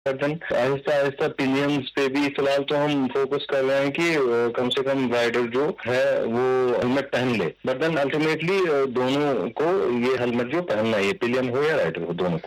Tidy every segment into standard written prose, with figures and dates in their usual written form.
آہستہ آہستہ پلینس پہ بھی فی الحال تو ہم فوکس کر رہے ہیں کہ کم سے کم رائڈر جو ہے وہ ہیلمٹ پہن لے، بٹ دین الٹیمیٹلی دونوں کو یہ ہیلمٹ جو پہننا ہے، یہ پلین ہو یا رائڈر ہو، دونوں کو۔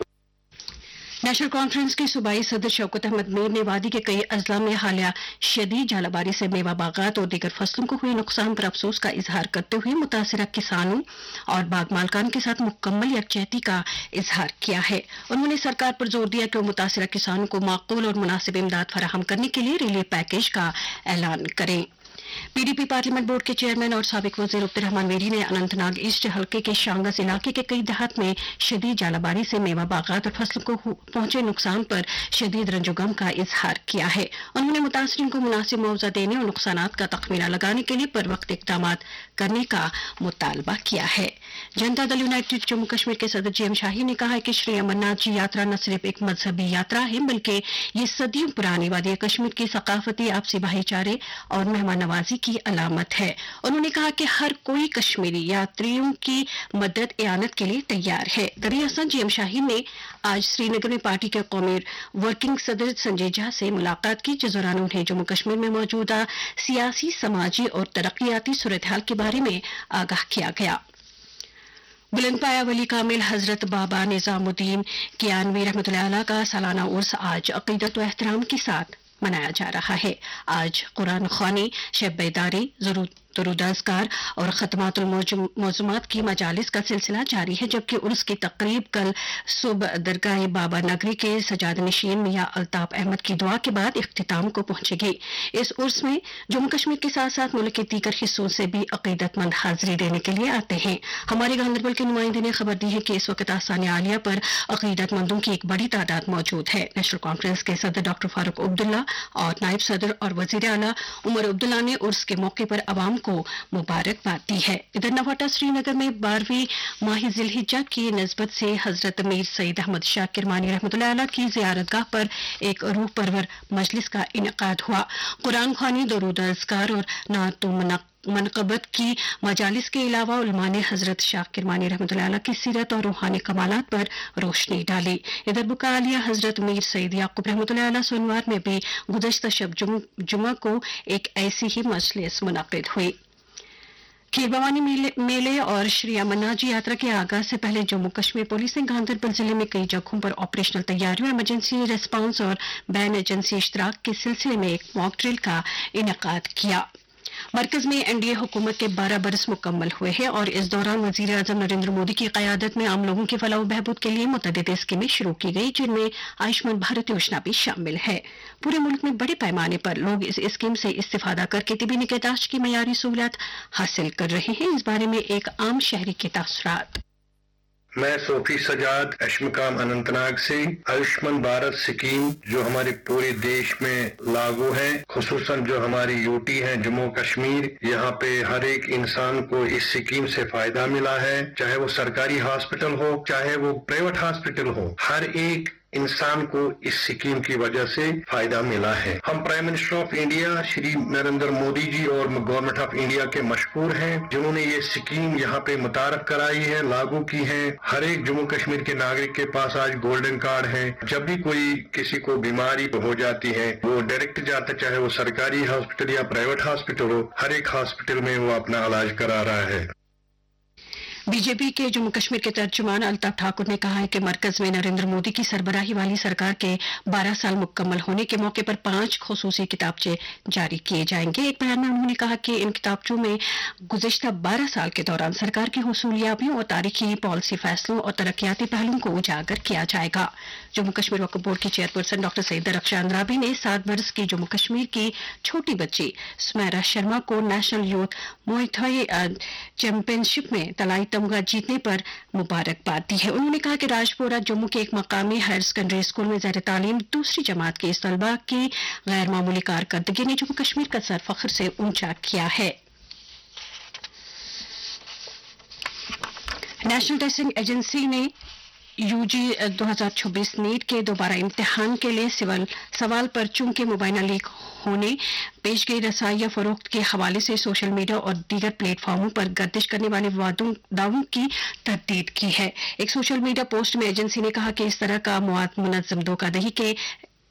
نیشنل کانفرنس کے صوبائی صدر شوکت احمد میر نے وادی کے کئی اضلاع میں حالیہ شدید ژالہ باری سے میوہ باغات اور دیگر فصلوں کو ہوئے نقصان پر افسوس کا اظہار کرتے ہوئے متاثرہ کسانوں اور باغ مالکان کے ساتھ مکمل یکجہتی کا اظہار کیا ہے۔ انہوں نے سرکار پر زور دیا کہ وہ متاثرہ کسانوں کو معقول اور مناسب امداد فراہم کرنے کے لیے ریلیف پیکیج کا اعلان کریں۔ P D P parliament board کے چیئرمین اور سابق وزیر عبدالرحمان ویری نے اننت ناگ ایسٹ حلقے کے شانگس علاقے کے کئی دیہات میں شدید ژالہ باری سے میوہ باغات اور فصلوں کو پہنچے نقصان پر شدید رنج و غم کا اظہار کیا ہے۔ انہوں نے متاثرین کو مناسب معاوضہ دینے اور نقصانات کا تخمینہ لگانے کے لیے پر وقت اقدامات کرنے کا مطالبہ کیا ہے۔ جنتا دل یونائٹڈ جموں کشمیر کے صدر جی ایم شاہی نے کہا ہے کہ شری امرناتھ جی یاترا نہ صرف ایک مذہبی یاترا ہے بلکہ یہ صدیوں پرانی وادی کشمیر کی ثقافتی آپسی بھائی چارے اور مہمان نوازی کی علامت ہے۔ انہوں نے کہا کہ ہر کوئی کشمیری یاتریوں کی مدد اعانت کے لیے تیار ہے۔ وزیر اعظم جی ایم شاہی نے آج سری نگر میں پارٹی کے قومی ورکنگ صدر سنجے جھا سے ملاقات کی، جس دوران انہیں جموں کشمیر میں موجودہ سیاسی، سماجی اور ترقیاتی صورتحال کے بارے میں آگاہ کیا گیا۔ بلند پایا ولی کامل حضرت بابا نظام الدین کیانوی رحمۃ اللہ علیہ کا سالانہ عرس آج عقیدت و احترام کے ساتھ منایا جا رہا ہے۔ آج قرآن خوانی، شب بیداری، درود اذکار اور ختمات الموضوعات کی مجالس کا سلسلہ جاری ہے، جبکہ عرس کی تقریب کل صبح درگاہ بابا نگری کے سجاد نشین میاں الطاف احمد کی دعا کے بعد اختتام کو پہنچے گی۔ اس عرس میں جموں کشمیر کے ساتھ ساتھ ملک کے دیگر حصوں سے بھی عقیدت مند حاضری دینے کے لیے آتے ہیں۔ ہمارے گاندربل کے نمائندے نے خبر دی ہے کہ اس وقت آستانہ عالیہ پر عقیدت مندوں کی ایک بڑی تعداد موجود ہے۔ نیشنل کانفرنس کے صدر ڈاکٹر فاروق عبداللہ اور نائب صدر اور وزیر اعلیٰ عمر عبداللہ نے عرس کے موقع پر عوام کو مبارکباد دی ہے۔ ادھر نواٹا سری نگر میں 12ویں ماہ ذی الحجہ کی نسبت سے حضرت میر سید احمد شاہ کرمانی رحمۃ اللہ علیہ کی زیارت گاہ پر ایک روح پرور مجلس کا انعقاد ہوا۔ قرآن خوانی، درود اذکار اور نعت و منقبت کی مجالس کے علاوہ علماء نے حضرت شاہ کرمانی رحمۃ اللہ علیہ کی سیرت اور روحانی کمالات پر روشنی ڈالی۔ ادھر بقاء عالیہ حضرت میر سید یعقوب رحمۃ اللہ علیہ سونوار میں بھی گزشتہ شب جمعہ کو ایک ایسی ہی مجلس منعقد ہوئی۔ کھیر بھوانی میلے اور شری امرناتھ جی یاترا کے آغاز سے پہلے جموں کشمیر پولیس نے گاندربل ضلع میں کئی جگہوں پر آپریشنل تیاریوں، ایمرجنسی ریسپانس اور بین ایجنسی اشتراک کے سلسلے میں ایک موک ڈرل کا انعقاد کیا۔ مرکز میں این ڈی اے حکومت کے 12 برس مکمل ہوئے ہیں اور اس دوران وزیر اعظم نریندر مودی کی قیادت میں عام لوگوں کی فلاح و بہبود کے لیے متعدد اسکیمیں شروع کی گئی، جن میں آیوشمان بھارت یوجنا بھی شامل ہے۔ پورے ملک میں بڑے پیمانے پر لوگ اس اسکیم سے استفادہ کر کے طبی نگہداشت کی معیاری سہولت حاصل کر رہے ہیں۔ اس بارے میں ایک عام شہری کے تاثرات۔ میں صوفی سجاد اشمقام اننت ناگ سے آیوشمان بھارت سکیم جو ہمارے پورے دیش میں لاگو ہے، خصوصاً جو ہماری یوٹی ہے جموں کشمیر، یہاں پہ ہر ایک انسان کو اس سکیم سے فائدہ ملا ہے، چاہے وہ سرکاری ہاسپٹل ہو چاہے وہ پرائیویٹ ہاسپٹل ہو، ہر ایک انسان کو اس سکیم کی وجہ سے فائدہ ملا ہے۔ ہم prime minister of India Shri Narendra Modi جی اور گورنمنٹ آف انڈیا کے مشکور ہیں، جنہوں نے یہ سکیم یہاں پہ متعارف کرائی ہے، لاگو کی ہے۔ ہر ایک جموں کشمیر کے ناگرک کے پاس آج گولڈن کارڈ ہے۔ جب بھی کوئی کسی کو بیماری ہو جاتی ہے وہ ڈائریکٹ جاتا ہے، چاہے وہ سرکاری ہاسپٹل یا پرائیویٹ ہاسپٹل ہو، ہر ایک ہاسپٹل میں وہ اپنا علاج کرا رہا ہے۔ بی جے پی کے جموں کشمیر کے ترجمان الطاف ٹھاکر نے کہا ہے کہ مرکز میں نریندر مودی کی سربراہی والی سرکار کے 12 سال مکمل ہونے کے موقع پر 5 خصوصی کتابچے جاری کیے جائیں گے۔ ایک بیان میں انہوں نے کہا کہ ان کتابچوں میں گزشتہ 12 سال کے دوران سرکار کی حصولیابیوں اور تاریخی پالیسی فیصلوں اور ترقیاتی پہلوؤں کو اجاگر کیا جائے گا۔ جموں کشمیر وقف بورڈ کی چیئرپرسن ڈاکٹر سعید رخشا اندرابی نے 7 برس کی جموں کشمیر کی چھوٹی بچی سمیرا شرما کو national youth Muay Thai champion شپ میں طلائی تمغہ جیتنے پر مبارکباد دی ہے۔ انہوں نے کہا کہ راجپورہ جموں کے ایک مقامی ہائر سیکنڈری اسکول میں زیر تعلیم دوسری جماعت کے اس طلبہ کی غیر معمولی کارکردگی نے جموں کشمیر کا سر فخر سے اونچا کیا ہے۔ نیشنل ٹیسٹنگ ایجنسی نے یو جی 2026 نیٹ کے دوبارہ امتحان کے لیے سوال پرچوں کے مبینہ لیک ہونے، پیشگی رسائی یا فروخت کے حوالے سے سوشل میڈیا اور دیگر پلیٹ فارموں پر گردش کرنے والے دعووں کی تردید کی ہے۔ ایک سوشل میڈیا پوسٹ میں ایجنسی نے کہا کہ اس طرح کا مواد منظم دھوکہ دہی کے